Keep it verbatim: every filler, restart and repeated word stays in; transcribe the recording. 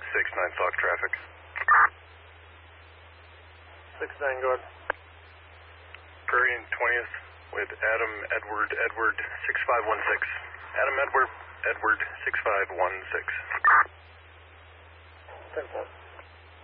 six nine Fox traffic. six nine, go ahead. Prairie and twentieth with Adam Edward Edward six five one six. Adam Edward Edward six five one six. ten four.